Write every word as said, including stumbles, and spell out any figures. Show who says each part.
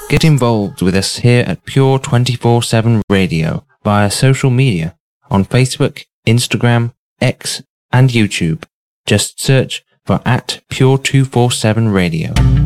Speaker 1: Get involved with us here at Pure twenty-four seven Radio via social media on Facebook, Instagram, X, and YouTube. Just search for at Pure two forty-seven Radio.